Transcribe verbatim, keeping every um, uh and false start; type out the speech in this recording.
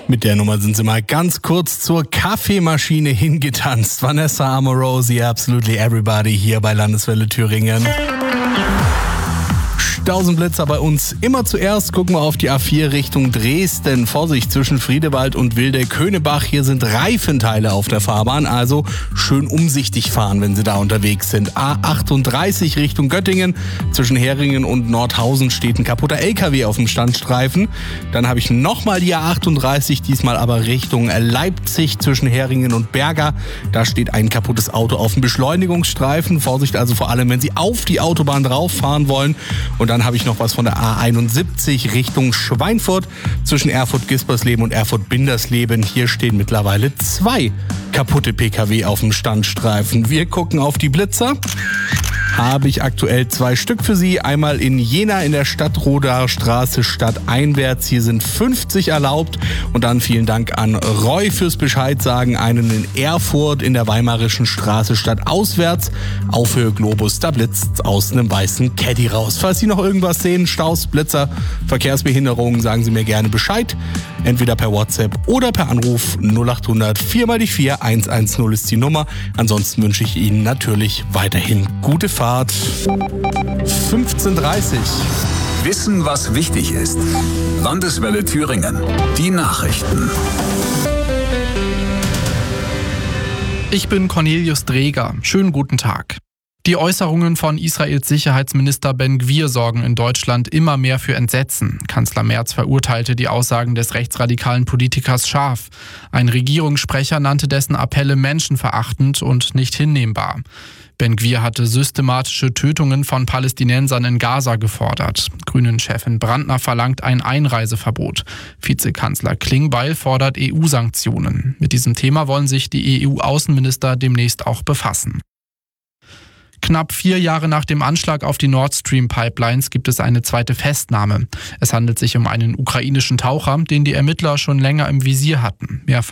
Mit der Nummer sind sie mal ganz kurz zur Kaffeemaschine hingetanzt. Vanessa Amorosi, Absolutely Everybody hier bei Landeswelle Thüringen. Stausenblitzer bei uns immer zuerst. Gucken wir auf die A vier Richtung Dresden. Vorsicht zwischen Friedewald und Wildeck-Höhnebach. Hier sind Reifenteile auf der Fahrbahn, also schön umsichtig fahren, wenn Sie da unterwegs sind. A achtunddreißig Richtung Göttingen. Zwischen Heringen und Nordhausen steht ein kaputter L K W auf dem Standstreifen. Dann habe ich nochmal die A achtunddreißig, diesmal aber Richtung Leipzig zwischen Heringen und Berga. Da steht ein kaputtes Auto auf dem Beschleunigungsstreifen. Vorsicht also vor allem, wenn Sie auf die Autobahn drauf fahren wollen. Und dann habe ich noch was von der A einundsiebzig Richtung Schweinfurt zwischen Erfurt-Gispersleben und Erfurt-Bindersleben. Hier stehen mittlerweile zwei kaputte P K W auf dem Standstreifen. Wir gucken auf die Blitzer. Habe ich aktuell zwei Stück für Sie. Einmal in Jena in der Stadtrodaer Straße stadteinwärts. Hier sind fünfzig erlaubt. Und dann vielen Dank an Roy fürs Bescheid sagen. Einen in Erfurt in der Weimarischen Straße stadtauswärts. Aufhöhe Globus, da blitzt aus einem weißen Caddy raus. Falls Sie noch irgendwas sehen, Staus, Blitzer, Verkehrsbehinderungen, sagen Sie mir gerne Bescheid. Entweder per WhatsApp oder per Anruf null acht hundert vier mal die vier eins eins null ist die Nummer. Ansonsten wünsche ich Ihnen natürlich weiterhin gute Fahrt. fünfzehn Uhr dreißig. Wissen, was wichtig ist. Landeswelle Thüringen. Die Nachrichten. Ich bin Cornelius Dreger. Schönen guten Tag. Die Äußerungen von Israels Sicherheitsminister Ben Gvir sorgen in Deutschland immer mehr für Entsetzen. Kanzler Merz verurteilte die Aussagen des rechtsradikalen Politikers scharf. Ein Regierungssprecher nannte dessen Appelle menschenverachtend und nicht hinnehmbar. Ben Gvir hatte systematische Tötungen von Palästinensern in Gaza gefordert. Grünen-Chefin Brandner verlangt ein Einreiseverbot. Vizekanzler Klingbeil fordert E U-Sanktionen. Mit diesem Thema wollen sich die E U-Außenminister demnächst auch befassen. Knapp vier Jahre nach dem Anschlag auf die Nord Stream Pipelines gibt es eine zweite Festnahme. Es handelt sich um einen ukrainischen Taucher, den die Ermittler schon länger im Visier hatten. Mehr